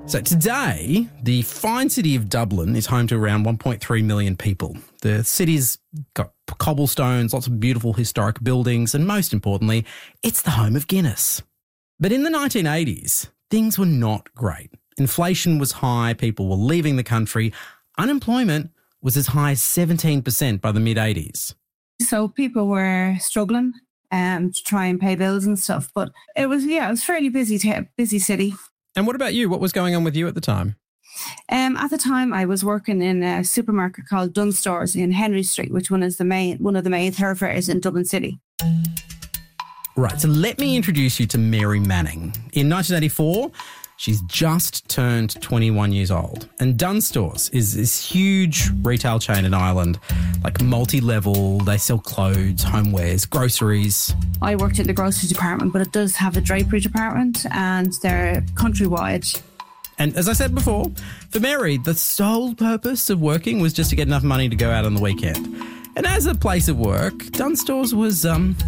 So today, the fine city of Dublin is home to around 1.3 million people. The city's got cobblestones, lots of beautiful historic buildings, and most importantly, it's the home of Guinness. But in the 1980s, things were not great. Inflation was high, people were leaving the country, unemployment was as high as 17% by the mid-80s. So people were struggling to try and pay bills and stuff, but it was fairly busy city. And what about you? What was going on with you at the time? At the time, I was working in a supermarket called Dunnes Stores in Henry Street, which one of the main thoroughfares in Dublin City. Right, so let me introduce you to Mary Manning. In 1984, she's just turned 21 years old. And Dunnes Stores is this huge retail chain in Ireland, like multi-level. They sell clothes, homewares, groceries. I worked in the grocery department, but it does have a drapery department and they're countrywide. And as I said before, for Mary, the sole purpose of working was just to get enough money to go out on the weekend. And as a place of work, Dunnes Stores was,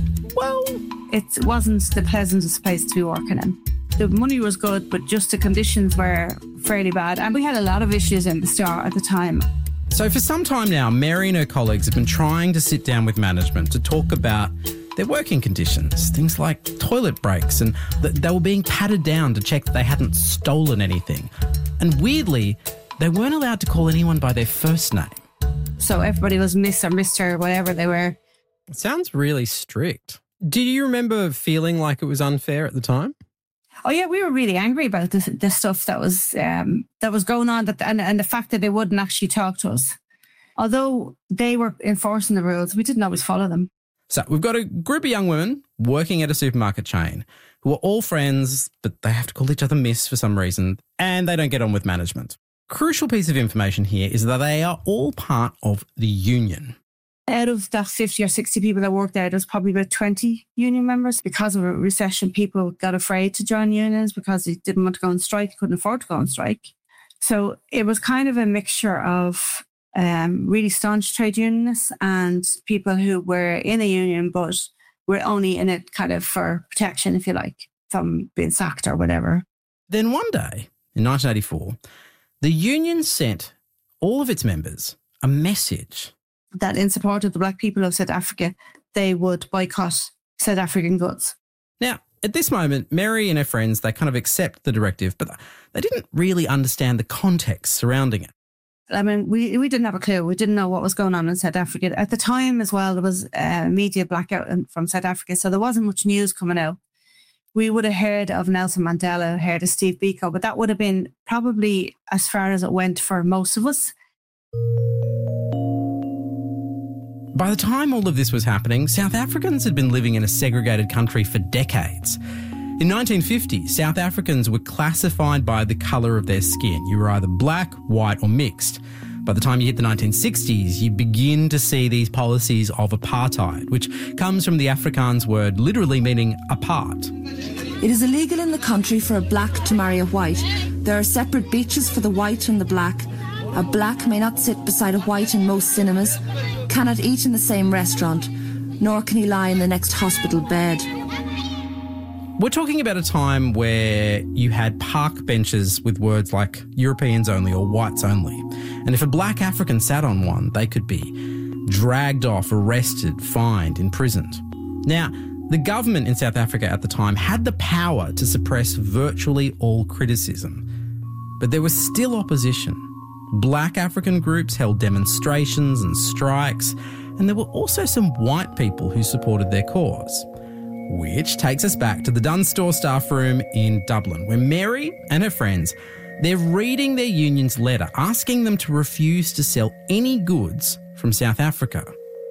it wasn't the pleasantest place to be working in. The money was good, but just the conditions were fairly bad. And we had a lot of issues in the store at the time. So for some time now, Mary and her colleagues have been trying to sit down with management to talk about their working conditions, things like toilet breaks, and that they were being patted down to check that they hadn't stolen anything. And weirdly, they weren't allowed to call anyone by their first name. So everybody was Miss or Mr. whatever they were. It sounds really strict. Do you remember feeling like it was unfair at the time? Oh yeah, we were really angry about this stuff that was going on, and the fact that they wouldn't actually talk to us. Although they were enforcing the rules, we didn't always follow them. So we've got a group of young women working at a supermarket chain who are all friends, but they have to call each other Miss for some reason, and they don't get on with management. Crucial piece of information here is that they are all part of the union. Out of that 50 or 60 people that worked there, there's probably about 20 union members. Because of a recession, people got afraid to join unions because they didn't want to go on strike, couldn't afford to go on strike. So it was kind of a mixture of really staunch trade unionists and people who were in a union but were only in it kind of for protection, if you like, from being sacked or whatever. Then one day, in 1984, the union sent all of its members a message that in support of the black people of South Africa, they would boycott South African goods. Now, at this moment, Mary and her friends, they kind of accept the directive, but they didn't really understand the context surrounding it. I mean, we didn't have a clue. We didn't know what was going on in South Africa. At the time as well, there was a media blackout from South Africa, so there wasn't much news coming out. We would have heard of Nelson Mandela, heard of Steve Biko, but that would have been probably as far as it went for most of us. By the time all of this was happening, South Africans had been living in a segregated country for decades. In 1950, South Africans were classified by the colour of their skin. You were either black, white or mixed. By the time you hit the 1960s, you begin to see these policies of apartheid, which comes from the Afrikaans word literally meaning apart. It is illegal in the country for a black to marry a white. There are separate beaches for the white and the black. A black may not sit beside a white in most cinemas, cannot eat in the same restaurant, nor can he lie in the next hospital bed. We're talking about a time where you had park benches with words like Europeans only or whites only. And if a black African sat on one, they could be dragged off, arrested, fined, imprisoned. Now, the government in South Africa at the time had the power to suppress virtually all criticism. But there was still opposition. Black African groups held demonstrations and strikes, and there were also some white people who supported their cause. Which takes us back to the Dunnes Store staff room in Dublin, where Mary and her friends, they're reading their union's letter asking them to refuse to sell any goods from South Africa.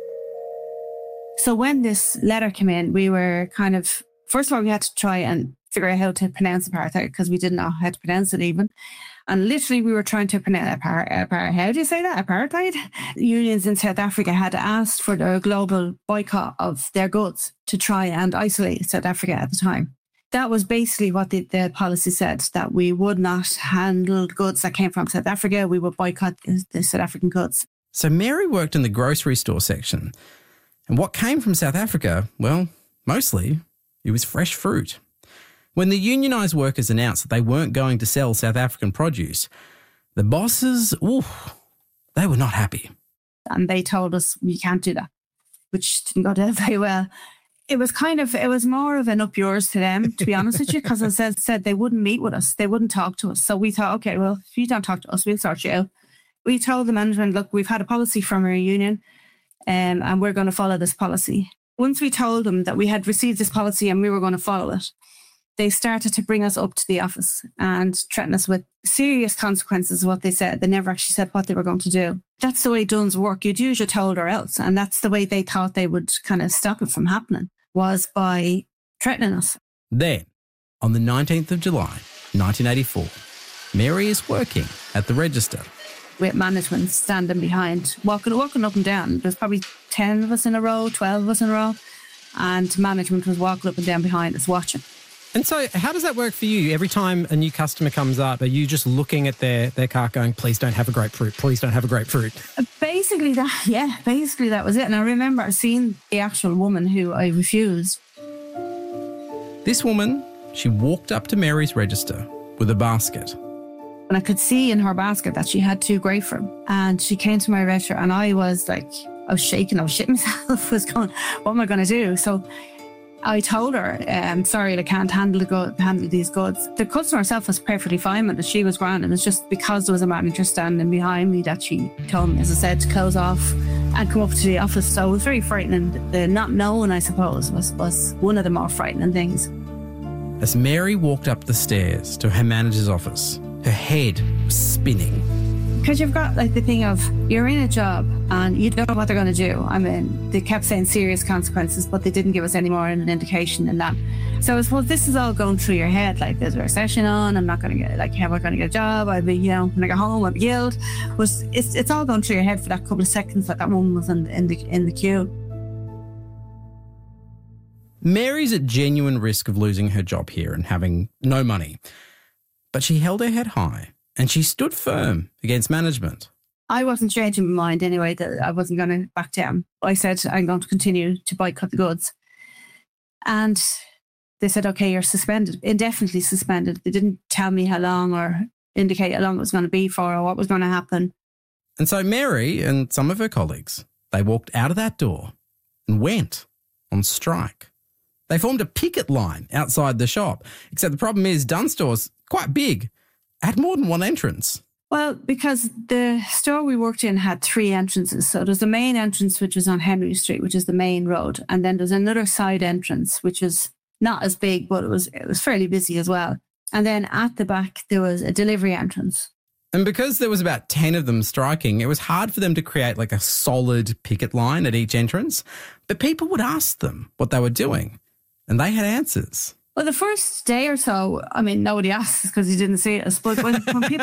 So when this letter came in, we were kind of, first of all, we had to try and figure out how to pronounce apartheid because we didn't know how to pronounce it even. And literally we were trying to pronounce how do you say that? Apartheid? Unions in South Africa had asked for a global boycott of their goods to try and isolate South Africa at the time. That was basically what the policy said, that we would not handle goods that came from South Africa. We would boycott the South African goods. So Mary worked in the grocery store section. And what came from South Africa, well, mostly it was fresh fruit. When the unionised workers announced that they weren't going to sell South African produce, the bosses, they were not happy. And they told us, you can't do that, which didn't go down very well. It was more of an up yours to them, to be honest with you, because as I said, they wouldn't meet with us. They wouldn't talk to us. So we thought, okay, well, if you don't talk to us, we'll sort you out. We told the management, look, we've had a policy from our union and we're going to follow this policy. Once we told them that we had received this policy and we were going to follow it, they started to bring us up to the office and threaten us with serious consequences of what they said. They never actually said what they were going to do. That's the way Dunnes work. You'd use your told or else. And that's the way they thought they would kind of stop it from happening, was by threatening us. Then, on the 19th of July, 1984, Mary is working at the register. With management standing behind, walking up and down. There's probably 10 of us in a row, 12 of us in a row. And management was walking up and down behind us watching. And so how does that work for you? Every time a new customer comes up, are you just looking at their cart going, please don't have a grapefruit, please don't have a grapefruit? Basically that was it. And I remember seeing the actual woman who I refused. This woman, she walked up to Mary's register with a basket. And I could see in her basket that she had 2 grapefruit. And she came to my register and I was shaking, I was shitting myself, I was going, what am I going to do? So I told her, sorry, I can't handle these goods. The customer herself was perfectly fine with it. She was grand. It was just because there was a manager standing behind me that she told me, as I said, to close off and come up to the office. So it was very frightening. The not knowing, I suppose, was one of the more frightening things. As Mary walked up the stairs to her manager's office, her head was spinning. Because you've got the thing of, you're in a job and you don't know what they're going to do. I mean, they kept saying serious consequences, but they didn't give us any more an indication than that. So I suppose this is all going through your head, there's a recession on, I'm not going to get, how am I going to get a job? I'll be, when I get home, I'll be yelled. It's all going through your head for that couple of seconds that woman was in the queue. Mary's at genuine risk of losing her job here and having no money. But she held her head high. And she stood firm against management. I wasn't changing my mind anyway, that I wasn't going to back down. I said, I'm going to continue to boycott the goods. And they said, okay, you're suspended, indefinitely suspended. They didn't tell me how long or indicate how long it was going to be for or what was going to happen. And so Mary and some of her colleagues, they walked out of that door and went on strike. They formed a picket line outside the shop, except the problem is Dunnes Store's quite big. Had more than one entrance. Well, because the store we worked in had 3 entrances. So there's the main entrance, which was on Henry Street, which is the main road. And then there's another side entrance, which is not as big, but it was fairly busy as well. And then at the back, there was a delivery entrance. And because there was about 10 of them striking, it was hard for them to create a solid picket line at each entrance. But people would ask them what they were doing, and they had answers. Well, the first day or so, nobody asked because you didn't see us. But when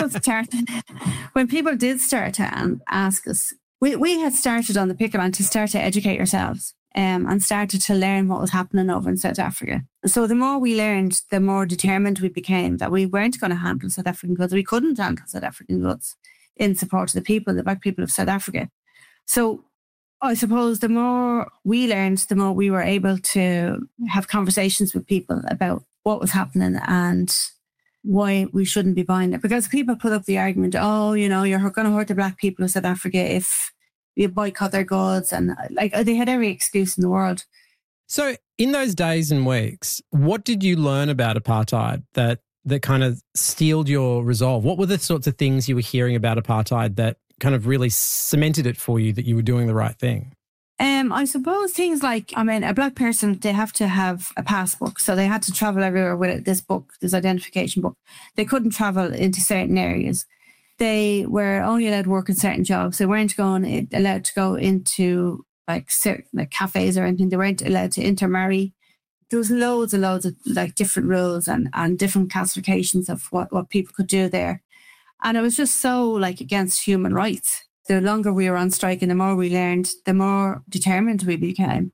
people did start to ask us, we had started on the picket line to start to educate ourselves and started to learn what was happening over in South Africa. So the more we learned, the more determined we became that we weren't going to handle South African goods. We couldn't handle South African goods in support of the people, the black people of South Africa. So I suppose the more we learned, the more we were able to have conversations with people about what was happening and why we shouldn't be buying it. Because people put up the argument, you're going to hurt the black people of South Africa if you boycott their goods. And they had every excuse in the world. So in those days and weeks, what did you learn about apartheid that kind of steeled your resolve? What were the sorts of things you were hearing about apartheid that kind of really cemented it for you that you were doing the right thing? I suppose things like, a black person, they have to have a passbook. So they had to travel everywhere with this book, this identification book. They couldn't travel into certain areas. They were only allowed to work in certain jobs. They weren't allowed to go into certain cafes or anything. They weren't allowed to intermarry. There was loads and loads of different rules and different classifications of what people could do there. And it was just so against human rights. The longer we were on strike and the more we learned, the more determined we became.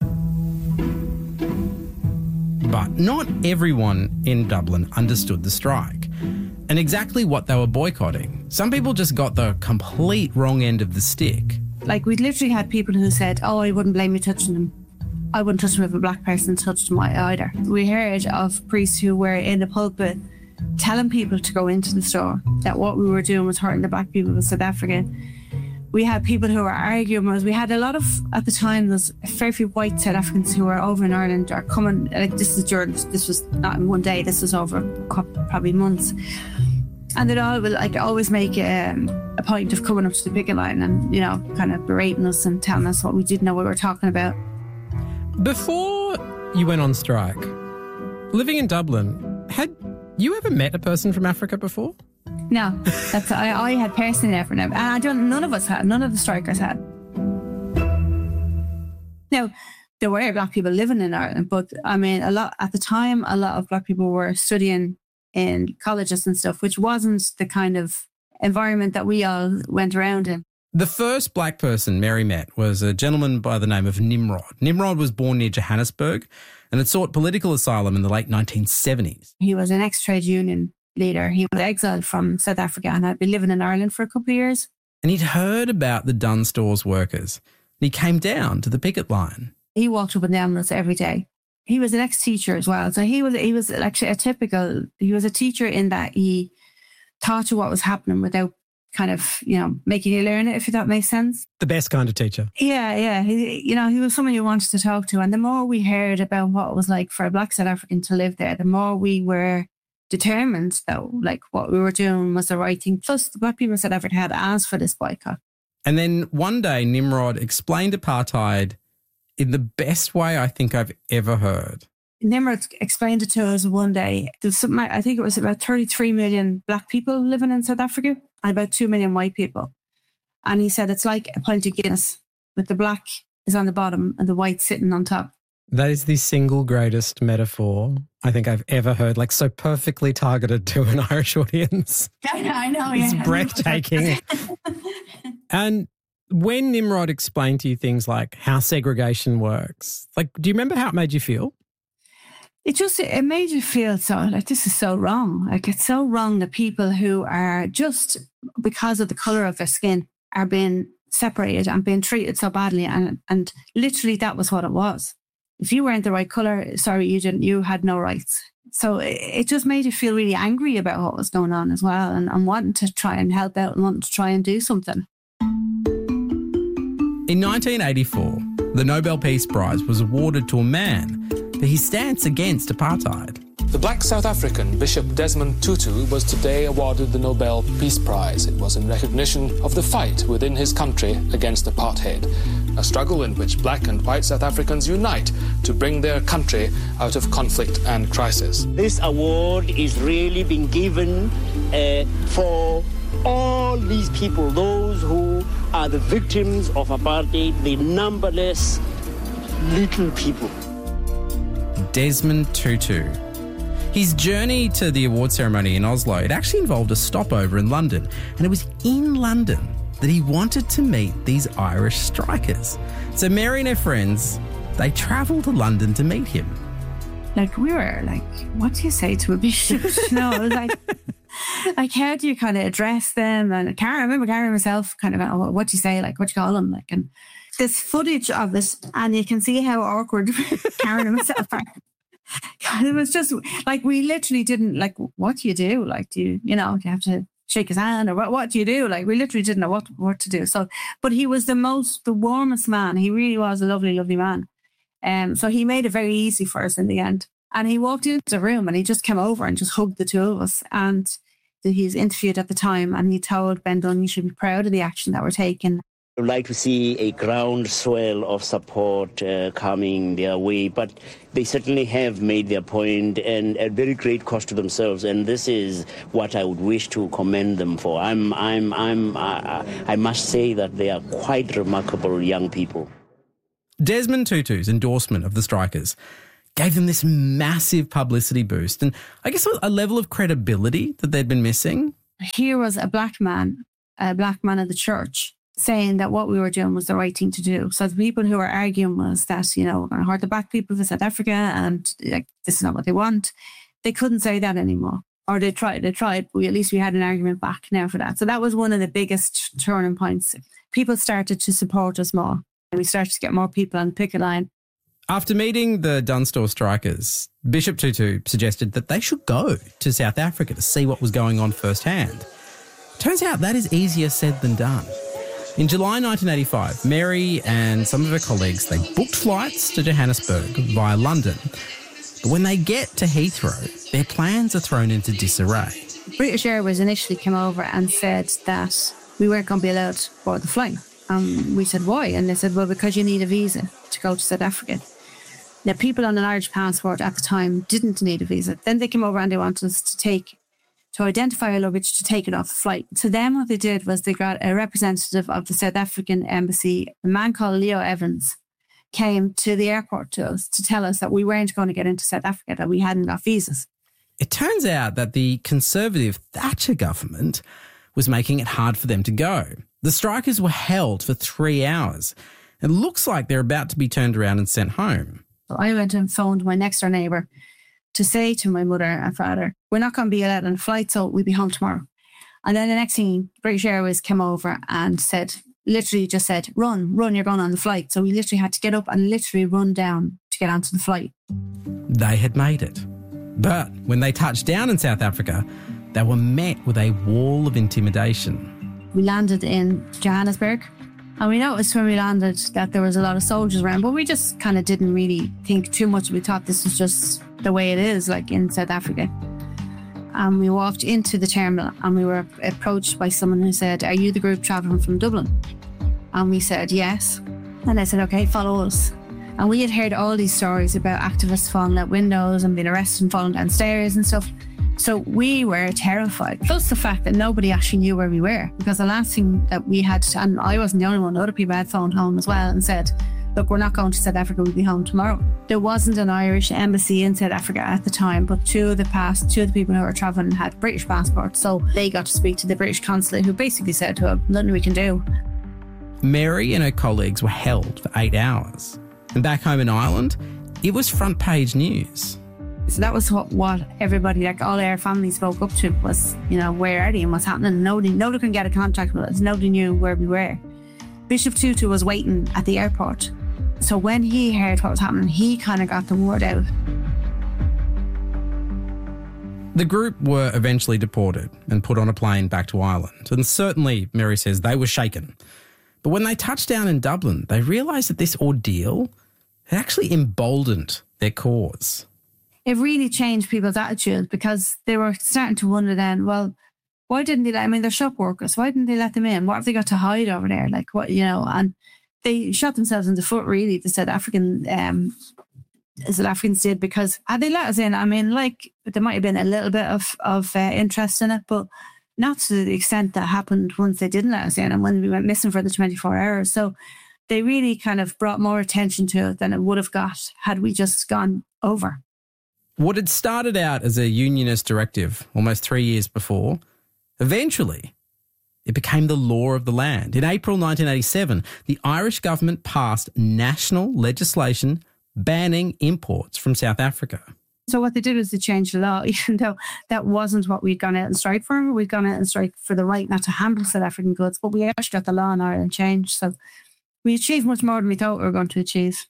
But not everyone in Dublin understood the strike and exactly what they were boycotting. Some people just got the complete wrong end of the stick. We'd literally had people who said, I wouldn't blame you touching them. I wouldn't touch them if a black person touched them either. We heard of priests who were in the pulpit telling people to go into the store, that what we were doing was hurting the black people of South Africa. We had people who were arguing. We had a lot of, at the time, there's a fair few white South Africans who were over in Ireland are coming, like this was not in one day, this was over probably months. And they'd always make a point of coming up to the picket line and, kind of berating us and telling us what we didn't know what we were talking about. Before you went on strike, living in Dublin, had you ever met a person from Africa before? No, I had personally never known. And none of us had, none of the strikers had. Now, there were black people living in Ireland, but I mean, at the time, a lot of black people were studying in colleges and stuff, which wasn't the kind of environment that we all went around in. The first black person Mary met was a gentleman by the name of Nimrod. Nimrod was born near Johannesburg and had sought political asylum in the late 1970s. He was an ex-trade union leader. He was exiled from South Africa and had been living in Ireland for a couple of years. And he'd heard about the Dunnes Stores workers. And he came down to the picket line. He walked up and down with us every day. He was an ex-teacher as well. So he was actually he was a teacher in that he taught you what was happening without kind of, making you learn it, if that makes sense. The best kind of teacher. Yeah. He was someone you wanted to talk to. And the more we heard about what it was like for a black South African to live there, the more we were determined that what we were doing was the right thing. Plus, the black people in South Africa had asked for this boycott. And then one day, Nimrod explained apartheid in the best way I think I've ever heard. Nimrod explained it to us one day. There's something, I think it was about 33 million black people living in South Africa and about 2 million white people. And he said it's like a pint of Guinness, with the black is on the bottom and the white sitting on top. That is the single greatest metaphor I think I've ever heard, so perfectly targeted to an Irish audience. I know, yeah. It's breathtaking. And when Nimrod explained to you things like how segregation works, do you remember how it made you feel? It made you feel so, this is so wrong. It's so wrong that people who are just because of the colour of their skin are being separated and being treated so badly. And literally that was what it was. If you weren't the right colour, sorry, you had no rights. So it just made you feel really angry about what was going on as well and wanting to try and help out and wanting to try and do something. In 1984, the Nobel Peace Prize was awarded to a man for his stance against apartheid. The black South African Bishop Desmond Tutu was today awarded the Nobel Peace Prize. It was in recognition of the fight within his country against apartheid, a struggle in which black and white South Africans unite to bring their country out of conflict and crisis. This award is really being given for all these people, those who are the victims of apartheid, the numberless little people. Desmond Tutu. His journey to the award ceremony in Oslo, it actually involved a stopover in London. And it was in London that he wanted to meet these Irish strikers. So Mary and her friends, they travelled to London to meet him. We were what do you say to a bishop? It was how do you kind of address them? And I remember Karen myself kind of, what do you say? What do you call them? And there's footage of it and you can see how awkward Karen and myself are. It was just we literally didn't what do you do? Do you have to shake his hand or what do you do? We literally didn't know what to do. So, but he was the warmest man. He really was a lovely, lovely man. So he made it very easy for us in the end. And he walked into the room and he just came over and just hugged the two of us. And he's interviewed at the time and he told Ben Dunne, you should be proud of the action that we're taking. I would like to see a groundswell of support coming their way, but they certainly have made their point and at very great cost to themselves. And this is what I would wish to commend them for. I must say that they are quite remarkable young people. Desmond Tutu's endorsement of the strikers gave them this massive publicity boost and I guess a level of credibility that they'd been missing. Here was a black man of the church, saying that what we were doing was the right thing to do. So the people who were arguing was that, we're going to hurt the black people of South Africa and this is not what they want. They couldn't say that anymore. Or they tried, but at least we had an argument back now for that. So that was one of the biggest turning points. People started to support us more. And we started to get more people on the picket line. After meeting the Dunstore strikers, Bishop Tutu suggested that they should go to South Africa to see what was going on firsthand. Turns out that is easier said than done. In July 1985, Mary and some of her colleagues, they booked flights to Johannesburg via London. But when they get to Heathrow, their plans are thrown into disarray. British Airways initially came over and said that we weren't going to be allowed to board the flight. We said, why? And they said, well, because you need a visa to go to South Africa. Now, people on an Irish passport at the time didn't need a visa. Then they came over and they wanted us to identify our luggage to take it off the flight. So then what they did was they got a representative of the South African embassy, a man called Leo Evans, came to the airport to us to tell us that we weren't going to get into South Africa, that we hadn't got visas. It turns out that the Conservative Thatcher government was making it hard for them to go. The strikers were held for 3 hours. It looks like they're about to be turned around and sent home. So I went and phoned my next door neighbour to say to my mother and father, we're not going to be allowed on a flight, so we'll be home tomorrow. And then the next thing, British Airways came over and said, literally just said, run, you're going on the flight. So we literally had to get up and literally run down to get onto the flight. They had made it. But when they touched down in South Africa, they were met with a wall of intimidation. We landed in Johannesburg. And we noticed when we landed that there was a lot of soldiers around, but we just kind of didn't really think too much. We thought this was just the way it is, like in South Africa. And we walked into the terminal and we were approached by someone who said, are you the group travelling from Dublin? And we said, yes. And they said, okay, follow us. And we had heard all these stories about activists falling out windows and being arrested and falling downstairs and stuff. So we were terrified. Plus the fact that nobody actually knew where we were, because the last thing that we had, and I wasn't the only one, other people had phoned home as well and said, look, we're not going to South Africa, we'll be home tomorrow. There wasn't an Irish embassy in South Africa at the time, but two of the people who were travelling had British passports, so they got to speak to the British consulate, who basically said to them, nothing we can do. Mary and her colleagues were held for 8 hours. And back home in Ireland, it was front page news. So that was what everybody, like all our family, spoke up to was, where are they and what's happening? Nobody could get a contact with us. Nobody knew where we were. Bishop Tutu was waiting at the airport. So when he heard what was happening, he kind of got the word out. The group were eventually deported and put on a plane back to Ireland. And certainly, Mary says, they were shaken. But when they touched down in Dublin, they realised that this ordeal had actually emboldened their cause. It really changed people's attitudes, because they were starting to wonder then, well, why didn't they they're shop workers. Why didn't they let them in? What have they got to hide over there? Like, what, and they shot themselves in the foot, really, the South Africans did, because had they let us in, there might have been a little bit of interest in it, but not to the extent that happened once they didn't let us in and when we went missing for the 24 hours. So they really kind of brought more attention to it than it would have got had we just gone over. What had started out as a unionist directive almost 3 years before, eventually it became the law of the land. In April 1987, the Irish government passed national legislation banning imports from South Africa. So what they did was they changed the law, even though that wasn't what we'd gone out and strike for. We'd gone out and strike for the right not to handle South African goods, but we actually got the law in Ireland changed. So we achieved much more than we thought we were going to achieve.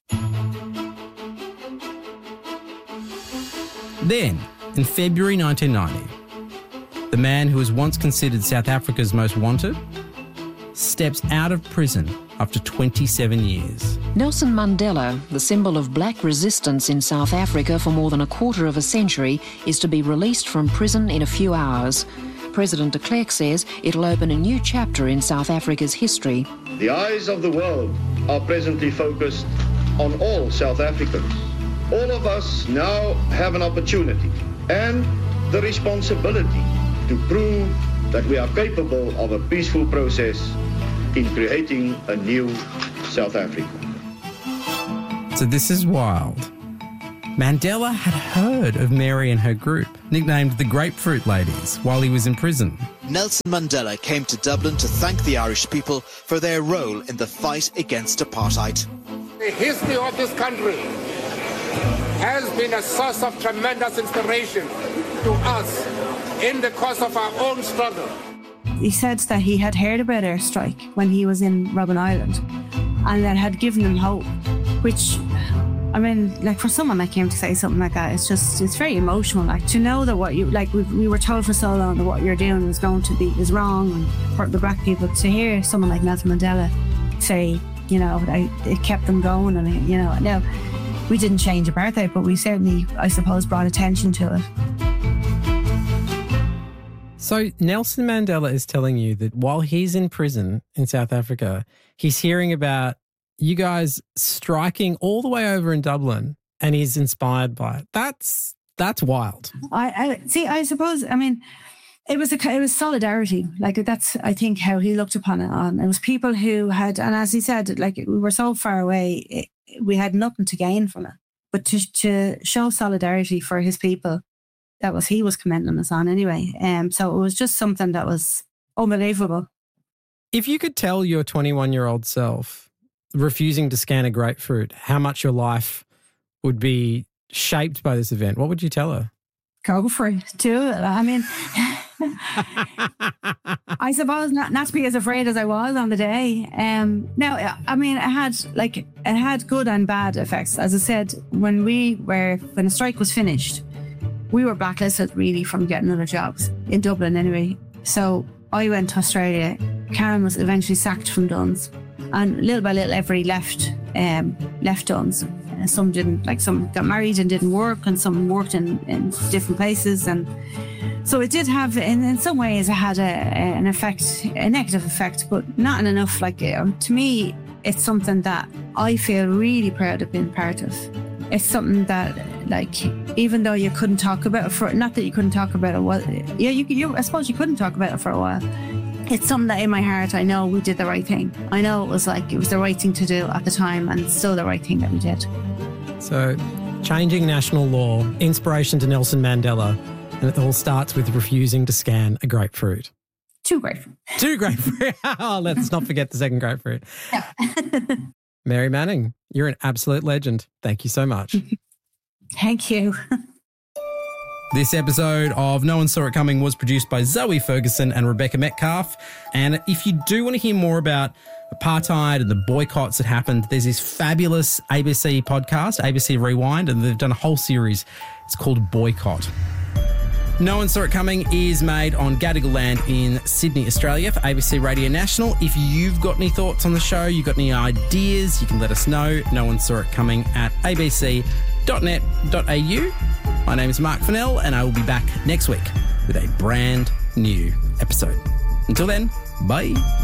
Then, in February 1990, the man who was once considered South Africa's most wanted steps out of prison after 27 years. Nelson Mandela, the symbol of black resistance in South Africa for more than a quarter of a century, is to be released from prison in a few hours. President de Klerk says it'll open a new chapter in South Africa's history. The eyes of the world are presently focused on all South Africans. All of us now have an opportunity and the responsibility to prove that we are capable of a peaceful process in creating a new South Africa. So this is wild. Mandela had heard of Mary and her group, nicknamed the Grapefruit Ladies, while he was in prison. Nelson Mandela came to Dublin to thank the Irish people for their role in the fight against apartheid. The history of this country has been a source of tremendous inspiration to us in the course of our own struggle. He said that he had heard about our strike when he was in Robben Island, and that had given him hope, which I mean, like for someone like him to say something like that, it's very emotional. Like to know that what you, like we were told for so long that what you're doing is wrong and hurt the black people. To hear someone like Nelson Mandela say, you know, it kept them going, and you know, now we didn't change apartheid, but we certainly, I suppose, brought attention to it. So Nelson Mandela is telling you that while he's in prison in South Africa, he's hearing about you guys striking all the way over in Dublin, and he's inspired by it. That's wild. I see. I suppose. I mean, it was solidarity. Like that's, I think, how he looked upon it. It was people who had, and as he said, like we were so far away, we had nothing to gain from it. But to show solidarity for his people, he was commending us on anyway. So it was just something that was unbelievable. If you could tell your 21-year-old self, refusing to scan a grapefruit, how much your life would be shaped by this event, what would you tell her? Go for it. Do it. I mean, I suppose not to be as afraid as I was on the day. Now, I mean, it had good and bad effects. As I said, when the strike was finished, we were blacklisted really from getting other jobs in Dublin anyway. So I went to Australia. Karen was eventually sacked from Duns. And little by little, everybody left Duns. Some didn't, like some got married and didn't work, and some worked in different places. And so it did have, in some ways, it had an effect, a negative effect, but not in enough. Like to me, it's something that I feel really proud of being part of. It's something that, like, even though you couldn't talk about it not that you couldn't talk about it, I suppose you couldn't talk about it for a while. It's something that in my heart, I know we did the right thing. I know it was the right thing to do at the time, and it's still the right thing that we did. So, changing national law, inspiration to Nelson Mandela, and it all starts with refusing to scan a grapefruit. 2 grapefruit. 2 grapefruit. Oh, let's not forget the second grapefruit. Yeah. Mary Manning, you're an absolute legend. Thank you so much. Thank you. This episode of No One Saw It Coming was produced by Zoe Ferguson and Rebecca Metcalf. And if you do want to hear more about apartheid and the boycotts that happened, there's this fabulous ABC podcast, ABC Rewind, and they've done a whole series. It's called Boycott. No One Saw It Coming is made on Gadigal land in Sydney, Australia for ABC Radio National. If you've got any thoughts on the show, you've got any ideas, you can let us know. No One Saw It Coming at abc.net.au. My name is Mark Fennell, and I will be back next week with a brand new episode. Until then, bye.